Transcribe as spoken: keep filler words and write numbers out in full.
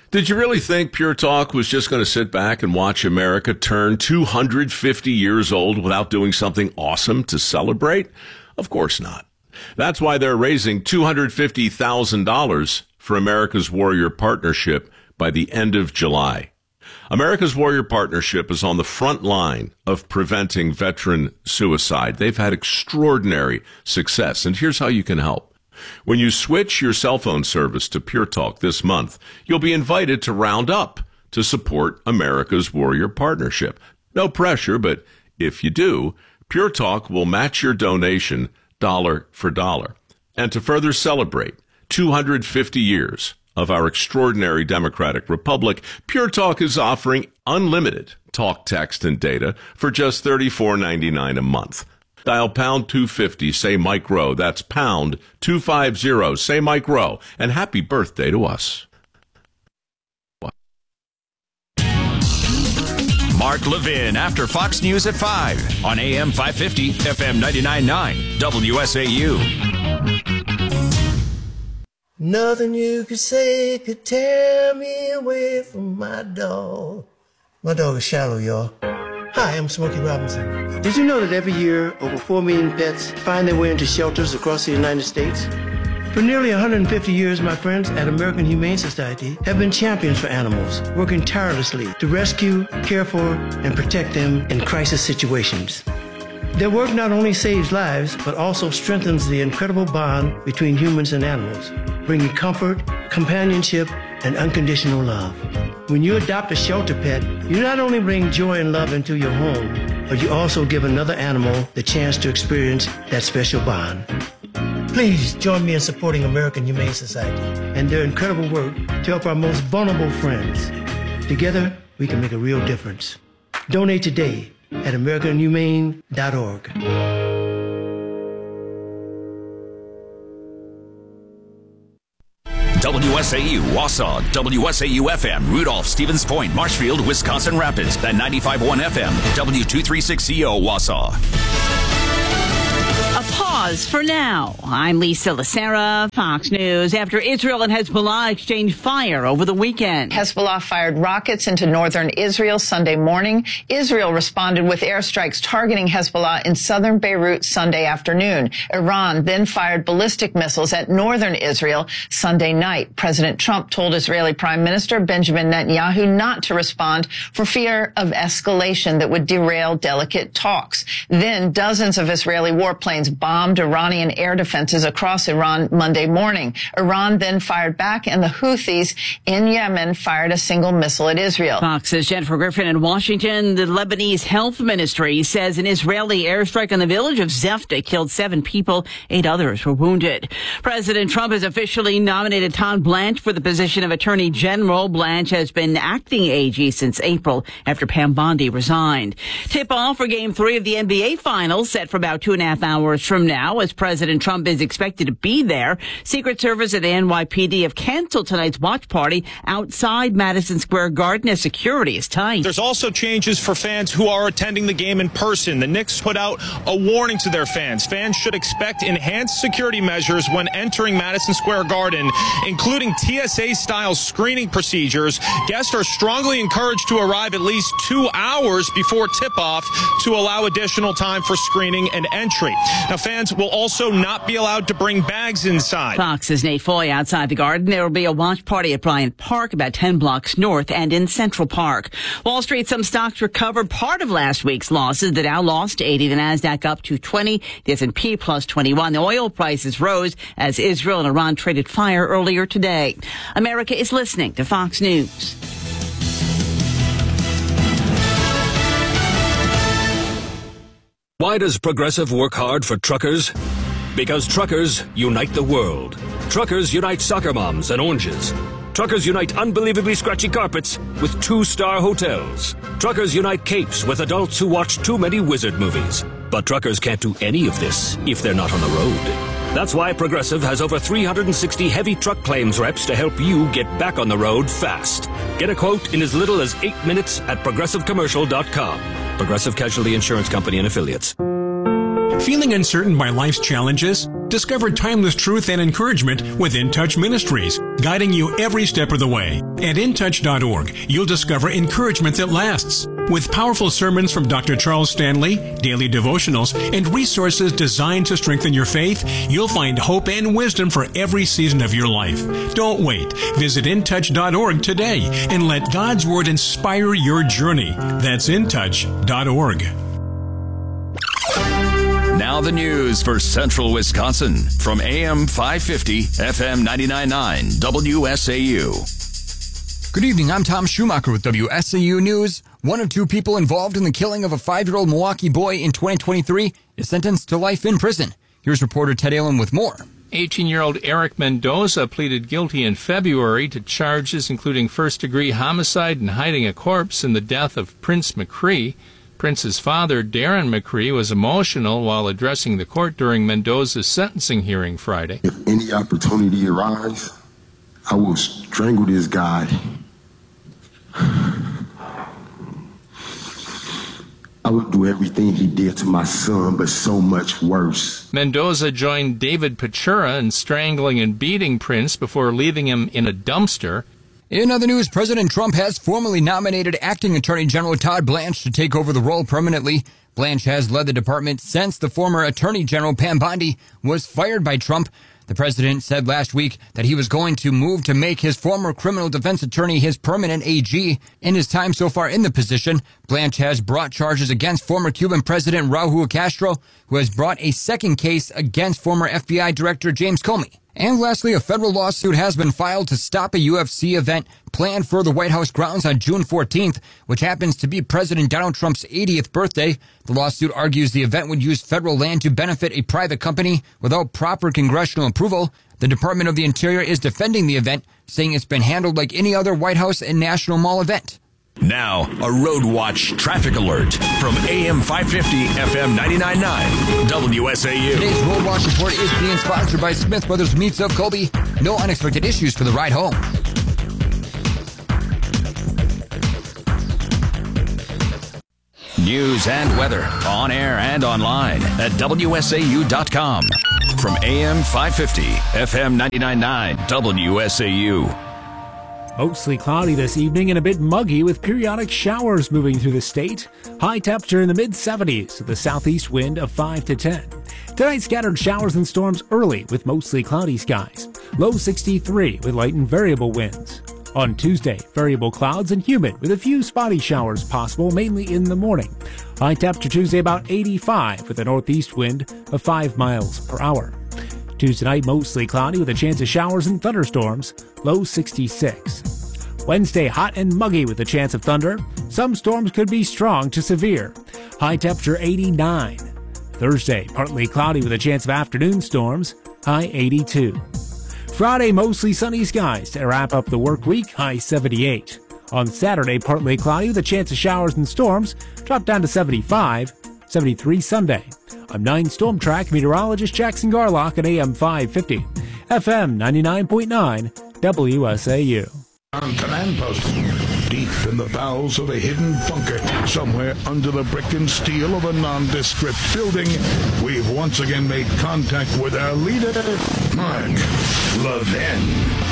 Did you really think Pure Talk was just going to sit back and watch America turn two hundred fifty years old without doing something awesome to celebrate? Of course not. That's why they're raising two hundred fifty thousand dollars for America's Warrior Partnership by the end of July. America's Warrior Partnership is on the front line of preventing veteran suicide. They've had extraordinary success, and here's how you can help. When you switch your cell phone service to Pure Talk this month, you'll be invited to round up to support America's Warrior Partnership. No pressure, but if you do, Pure Talk will match your donation dollar for dollar. And to further celebrate two hundred fifty years of our extraordinary democratic republic, Pure Talk is offering unlimited talk, text, and data for just thirty-four ninety-nine a month. Dial pound two fifty, say Mike Rowe. That's pound two fifty, say Mike Rowe. And happy birthday to us. Mark Levin after Fox News at five on A M five fifty, F M ninety-nine point nine, W S A U. Nothing you could say could tear me away from my dog. My dog is Shallow, y'all. Hi, I'm Smokey Robinson. Did you know that every year over four million pets find their way into shelters across the United States? For nearly one hundred fifty years, my friends at American Humane Society have been champions for animals, working tirelessly to rescue, care for, and protect them in crisis situations. Their work not only saves lives, but also strengthens the incredible bond between humans and animals, bringing comfort, companionship, and unconditional love. When you adopt a shelter pet, you not only bring joy and love into your home, but you also give another animal the chance to experience that special bond. Please join me in supporting American Humane Society and their incredible work to help our most vulnerable friends. Together, we can make a real difference. Donate today at american humane dot org. W S A U, Wausau, W S A U F M, Rudolph, Stevens Point, Marshfield, Wisconsin Rapids, and ninety-five point one F M, W two thirty-six C O, Wausau. A pause for now. I'm Lisa Lacera, Fox News. After Israel and Hezbollah exchanged fire over the weekend. Hezbollah fired rockets into northern Israel Sunday morning. Israel responded with airstrikes targeting Hezbollah in southern Beirut Sunday afternoon. Iran then fired ballistic missiles at northern Israel Sunday night. President Trump told Israeli Prime Minister Benjamin Netanyahu not to respond for fear of escalation that would derail delicate talks. Then dozens of Israeli warplanes bombed Iranian air defenses across Iran Monday morning. Iran then fired back, and the Houthis in Yemen fired a single missile at Israel. Fox's Jennifer Griffin in Washington. The Lebanese Health Ministry says an Israeli airstrike on the village of Zefta killed seven people. Eight others were wounded. President Trump has officially nominated Todd Blanche for the position of Attorney General. Blanche has been acting A G since April after Pam Bondi resigned. Tip-off for Game three of the N B A Finals set for about two and a half hours from now, as President Trump is expected to be there. Secret Service and the N Y P D have canceled tonight's watch party outside Madison Square Garden as security is tight. There's also changes for fans who are attending the game in person. The Knicks put out a warning to their fans. Fans should expect enhanced security measures when entering Madison Square Garden, including T S A-style screening procedures. Guests are strongly encouraged to arrive at least two hours before tip-off to allow additional time for screening and entry. Now, fans will also not be allowed to bring bags inside. Fox's Nate Foy outside the Garden. There will be a watch party at Bryant Park, about ten blocks north, and in Central Park. Wall Street, some stocks recovered part of last week's losses. The Dow lost eighty, the Nasdaq up to twenty, the S and P plus twenty-one. The oil prices rose as Israel and Iran traded fire earlier today. America is listening to Fox News. Why does Progressive work hard for truckers? Because truckers unite the world. Truckers unite soccer moms and oranges. Truckers unite unbelievably scratchy carpets with two-star hotels. Truckers unite capes with adults who watch too many wizard movies. But truckers can't do any of this if they're not on the road. That's why Progressive has over three hundred sixty heavy truck claims reps to help you get back on the road fast. Get a quote in as little as eight minutes at progressive commercial dot com. Progressive Casualty Insurance Company and Affiliates. Feeling uncertain by life's challenges? Discover timeless truth and encouragement with In Touch Ministries, guiding you every step of the way. At in touch dot org, you'll discover encouragement that lasts. With powerful sermons from Doctor Charles Stanley, daily devotionals, and resources designed to strengthen your faith, you'll find hope and wisdom for every season of your life. Don't wait. Visit in touch dot org today and let God's Word inspire your journey. That's in touch dot org. Now the news for Central Wisconsin from A M five fifty, F M ninety-nine point nine, W S A U. Good evening, I'm Tom Schumacher with W S A U News. One of two people involved in the killing of a five-year-old Milwaukee boy in twenty twenty-three is sentenced to life in prison. Here's reporter Ted Allen with more. eighteen-year-old Eric Mendoza pleaded guilty in February to charges including first-degree homicide and hiding a corpse in the death of Prince McCree. Prince's father, Darren McCree, was emotional while addressing the court during Mendoza's sentencing hearing Friday. If any opportunity arises, I will strangle this guy. I would do everything he did to my son, but so much worse. Mendoza joined David Pechura in strangling and beating Prince before leaving him in a dumpster. In other news, President Trump has formally nominated Acting Attorney General Todd Blanche to take over the role permanently. Blanche has led the department since the former Attorney General Pam Bondi was fired by Trump. The president said last week that he was going to move to make his former criminal defense attorney his permanent A G. In his time so far in the position, Blanche has brought charges against former Cuban President Raul Castro, who has brought a second case against former F B I Director James Comey. And lastly, a federal lawsuit has been filed to stop a U F C event planned for the White House grounds on June fourteenth, which happens to be President Donald Trump's eightieth birthday. The lawsuit argues the event would use federal land to benefit a private company without proper congressional approval. The Department of the Interior is defending the event, saying it's been handled like any other White House and National Mall event. Now, a Road Watch traffic alert from A M five fifty, F M ninety-nine point nine, W S A U. Today's Road Watch report is being sponsored by Smith Brothers Meats of Colby. No unexpected issues for the ride home. News and weather on air and online at W S A U dot com. From A M five fifty, F M ninety-nine point nine, W S A U. Mostly cloudy this evening and a bit muggy with periodic showers moving through the state. High temperature in the mid seventies with a southeast wind of five to ten. Tonight, scattered showers and storms early with mostly cloudy skies. Low sixty-three with light and variable winds. On Tuesday, variable clouds and humid with a few spotty showers possible, mainly in the morning. High temperature Tuesday about eighty-five with a northeast wind of five miles per hour. Tuesday night, mostly cloudy with a chance of showers and thunderstorms, low sixty-six. Wednesday, hot and muggy with a chance of thunder. Some storms could be strong to severe. High temperature eighty-nine. Thursday, partly cloudy with a chance of afternoon storms, high eighty-two. Friday, mostly sunny skies to wrap up the work week, high seventy-eight. On Saturday, partly cloudy with a chance of showers and storms, drop down to seventy-five. seventy-three Sunday. I'm nine Storm Track meteorologist Jackson Garlock at A M five fifty, F M ninety-nine point nine, W S A U. On command post, deep in the bowels of a hidden bunker, somewhere under the brick and steel of a nondescript building, we've once again made contact with our leader, Mark Levin.